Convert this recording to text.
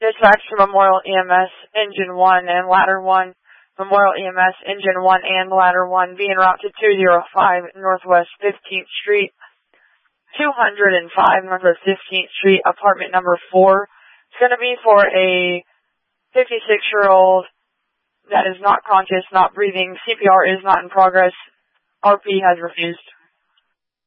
Dispatch to Memorial EMS, Engine 1 and Ladder 1. Memorial EMS, Engine 1 and Ladder 1, be en route to 205 Northwest 15th Street, 205 Northwest 15th Street, apartment number 4. It's going to be for a 56-year-old that is not conscious, not breathing. CPR is not in progress. RP has refused.